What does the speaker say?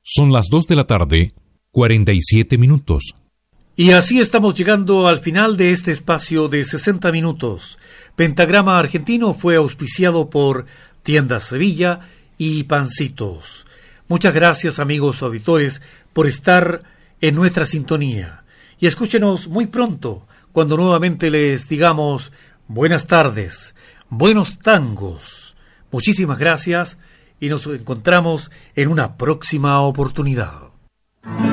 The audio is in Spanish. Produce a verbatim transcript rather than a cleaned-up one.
Son las dos de la tarde, cuarenta y siete minutos. Y así estamos llegando al final de este espacio de sesenta minutos. Pentagrama Argentino fue auspiciado por Tiendas Sevilla y Pancitos. Muchas gracias, amigos auditores, por estar en nuestra sintonía. Y escúchenos muy pronto, cuando nuevamente les digamos buenas tardes, buenos tangos. Muchísimas gracias y nos encontramos en una próxima oportunidad.